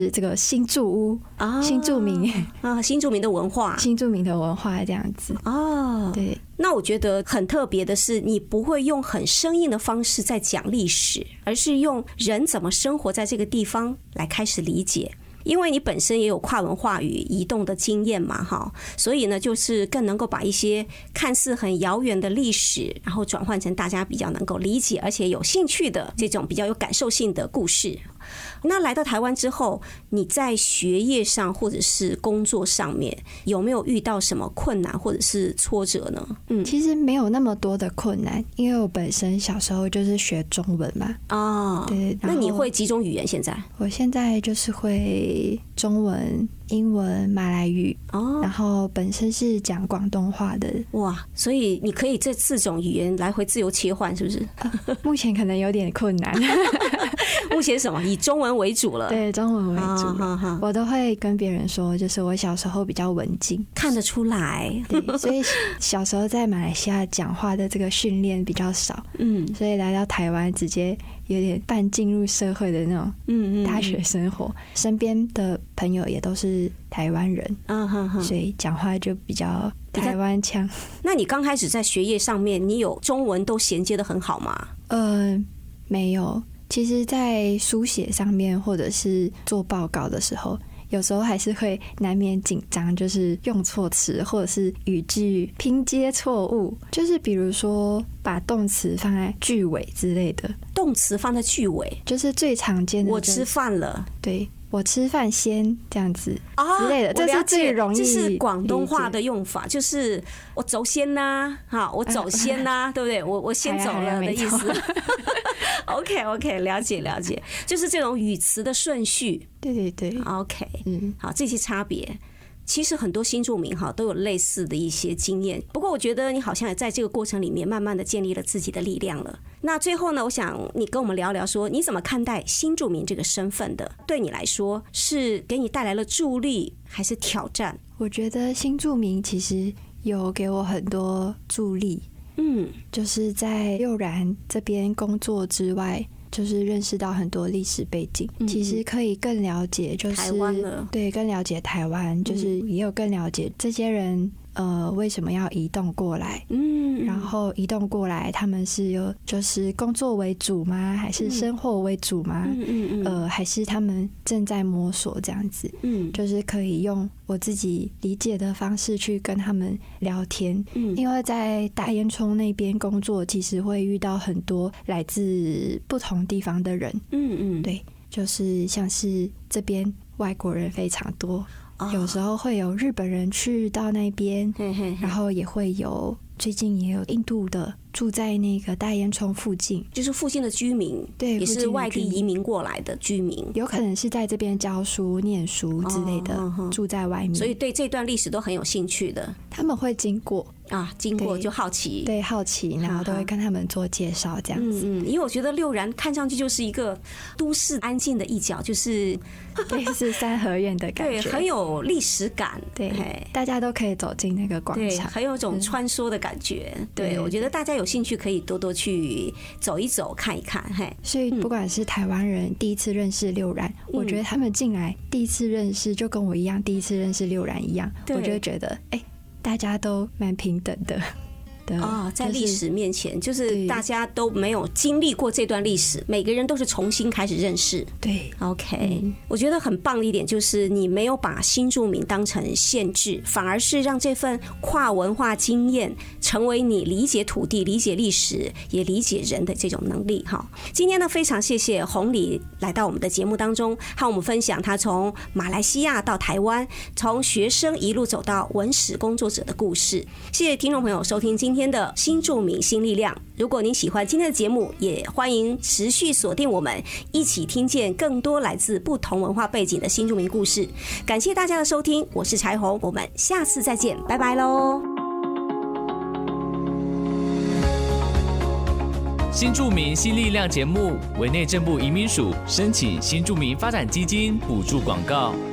这个新住屋、新住民新住民的文化， 新住民的文化这样子。对。 那我觉得很特别的是，你不会用很生硬的方式在讲历史，而是用人怎么生活在这个地方来开始理解。因为你本身也有跨文化与移动的经验嘛，所以呢，就是更能够把一些看似很遥远的历史，然后转换成大家比较能够理解而且有兴趣的这种比较有感受性的故事。那来到台湾之后，你在学业上或者是工作上面有没有遇到什么困难或者是挫折呢？ 其实没有那么多的困难，因为我本身小时候就是学中文嘛。对。 那你会几种语言现在？ 我现在就是会中文、英文、马来语，然后本身是讲广东话的。 哇，所以你可以这4种语言来回自由切换，是不是？ 目前可能有点困难。 目前什么？以中文为主了。 对，中文为主。我都会跟别人说，就是我小时候比较文静， 看得出来。 对，所以小时候在马来西亚讲话的这个训练比较少。所以来到台湾直接有点半进入社会的那种大学生活，身边的朋友也都是台湾人，所以讲话就比较台湾腔。 那你刚开始在学业上面，你有中文都衔接得很好吗？ 没有。其实在书写上面或者是做报告的时候，有时候还是会难免紧张，就是用错词或者是语句拼接错误，就是比如说把动词放在句尾之类的。 动词放在句尾就是最常见的， 我吃饭了， 对，我吃饭先这样子之类的，这是最容易。 这是广东话的用法，就是我走先啦，我走先啦，对不对？我先走了的意思。OK， 了解，就是这种语词的顺序。 对。 OK， 好，这些差别。其实很多新住民都有类似的一些经验，不过我觉得你好像也在这个过程里面慢慢的建立了自己的力量了。那最后呢，我想你跟我们聊聊说你怎么看待新住民这个身份的？对你来说是给你带来了助力还是挑战？ 我觉得新住民其实有给我很多助力，就是在六然这边工作之外，就是认识到很多历史背景，其实可以更了解，就是台湾了， 对，更了解台湾，就是也有更了解这些人为什么要移动过来，然后移动过来他们是有就是工作为主吗？还是生活为主吗？还是他们正在摸索这样子？就是可以用我自己理解的方式去跟他们聊天。因为在大烟囱那边工作，其实会遇到很多来自不同地方的人。对，就是像是这边外国人非常多。有时候会有日本人去到那边，然后也会有最近也有印度的住在那个大烟囱附近， 就是附近的居民，对，也是外地移民过来的居民， 有可能是在这边教书、念书之类的，住在外面， 所以对这段历史都很有兴趣的。 他们会经过经过就好奇， 对，好奇，然后都会跟他们做介绍这样子。 因为我觉得六然看上去就是一个都市安静的一角，就是类似三合院的感觉， 对，很有历史感， 对，大家都可以走进那个广场， 很有种穿梭的感觉。对，我觉得大家有兴趣可以多多去走一走、看一看。 所以不管是台湾人第一次认识六然，我觉得他们进来第一次认识，就跟我一样第一次认识六然一样，我就会觉得大家都蛮平等的。 在历史面前，就是大家都没有经历过这段历史，每个人都是重新开始认识。 对 ，OK，我觉得很棒的一点就是你没有把新住民当成限制，反而是让这份跨文化经验成为你理解土地、理解历史、也理解人的这种能力。今天呢，非常谢谢洪礼来到我们的节目当中，和我们分享他从马来西亚到台湾，从学生一路走到文史工作者的故事。谢谢听众朋友收听今天的新住民新力量。如果您喜欢今天的节目，也欢迎持续锁定我们，一起听见更多来自不同文化背景的新住民故事。感谢大家的收听，我是柴红，我们下次再见，拜拜喽。 新住民新力量节目为内政部移民署申请新住民发展基金补助广告。